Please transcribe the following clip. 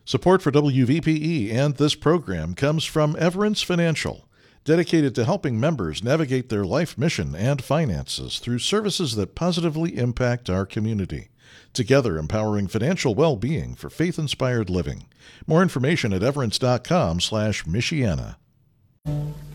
Support for WVPE and this program comes from Everence Financial, dedicated to helping members navigate their life mission and finances through services that positively impact our community. Together, empowering financial well-being for faith-inspired living. More information at everence.com/Michiana.